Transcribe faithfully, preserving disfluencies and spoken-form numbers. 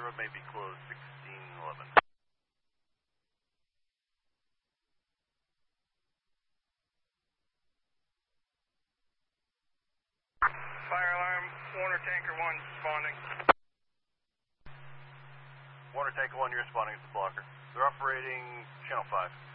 road may be closed, sixteen eleven. Fire alarm, Warner Tanker one responding. Warner Tanker one, you're responding to the blocker. They're operating channel five.